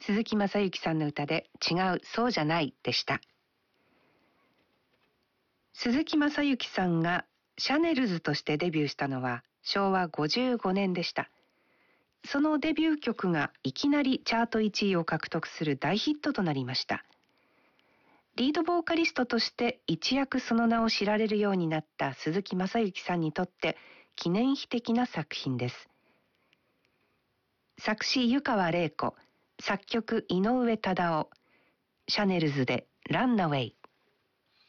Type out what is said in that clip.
鈴木雅之さんの歌で違う、そうじゃないでした。鈴木雅之さんがシャネルズとしてデビューしたのは昭和55年でした。そのデビュー曲がいきなりチャート1位を獲得する大ヒットとなりました。リードボーカリストとして一躍その名を知られるようになった鈴木雅之さんにとって記念碑的な作品です。作詞湯川玲子、作曲井上忠雄、シャネルズでランナウェイ。